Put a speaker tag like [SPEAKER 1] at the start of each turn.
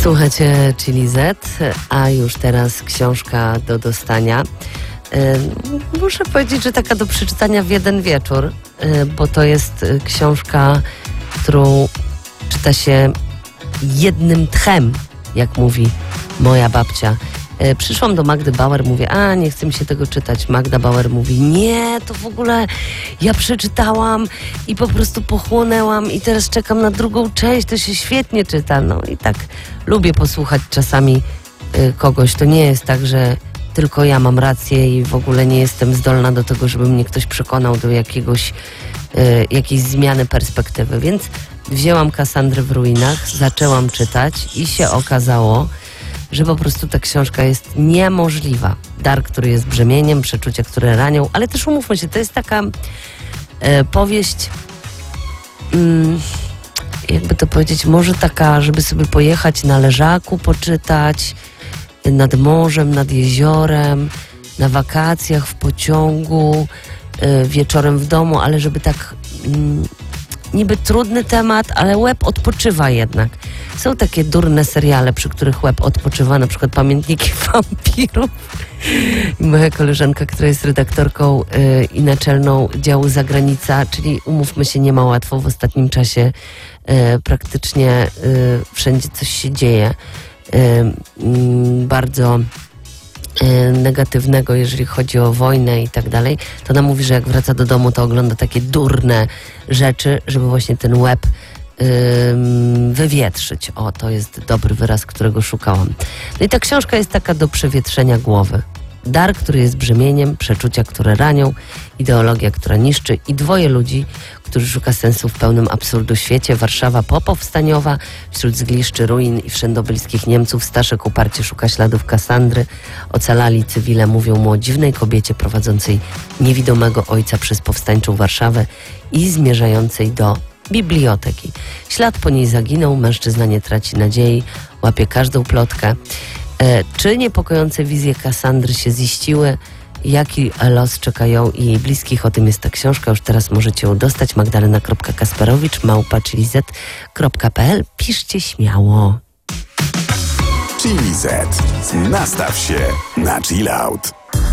[SPEAKER 1] Słuchajcie Chili Z, a już teraz książka do dostania. Muszę powiedzieć, że taka do przeczytania w jeden wieczór, bo to jest książka, którą czyta się jednym tchem, jak mówi moja babcia. Przyszłam do Magdy Bauer, mówię, nie chce mi się tego czytać. Magda Bauer mówi, nie, to w ogóle ja przeczytałam i po prostu pochłonęłam i teraz czekam na drugą część, to się świetnie czyta. No i tak lubię posłuchać czasami kogoś. To nie jest tak, że tylko ja mam rację i w ogóle nie jestem zdolna do tego, żeby mnie ktoś przekonał do jakiejś zmiany perspektywy. Więc wzięłam Kassandrę w ruinach, zaczęłam czytać i się okazało, że po prostu ta książka jest niemożliwa. Dar, który jest brzemieniem, przeczucia, które ranią, ale też umówmy się, to jest taka powieść, jakby to powiedzieć, może taka, żeby sobie pojechać na leżaku, poczytać, nad morzem, nad jeziorem, na wakacjach, w pociągu, wieczorem w domu, ale żeby tak niby trudny temat, ale łeb odpoczywa jednak. Są takie durne seriale, przy których łeb odpoczywa, na przykład Pamiętniki wampirów. I moja koleżanka, która jest redaktorką i naczelną działu Zagranica, czyli umówmy się, nie ma łatwo w ostatnim czasie. Praktycznie wszędzie coś się dzieje. Bardzo negatywnego, jeżeli chodzi o wojnę i tak dalej, to ona mówi, że jak wraca do domu, to ogląda takie durne rzeczy, żeby właśnie ten łeb wywietrzyć. O, to jest dobry wyraz, którego szukałam. No i ta książka jest taka do przewietrzenia głowy. Dar, który jest brzemieniem, przeczucia, które ranią, ideologia, która niszczy i dwoje ludzi, którzy szuka sensu w pełnym absurdu świecie. Warszawa popowstaniowa, wśród zgliszczy, ruin i wszędobylskich Niemców. Staszek uparcie szuka śladów Kassandry. Ocalali cywile mówią mu o dziwnej kobiecie prowadzącej niewidomego ojca przez powstańczą Warszawę i zmierzającej do biblioteki. Ślad po niej zaginął, mężczyzna nie traci nadziei, łapie każdą plotkę. Czy niepokojące wizje Kassandry się ziściły? Jaki los czeka ją i jej bliskich? O tym jest ta książka. Już teraz możecie ją dostać. magdalena.kasperowicz@chiliz.pl. Piszcie śmiało.
[SPEAKER 2] Chili Z. Nastaw się na chill out.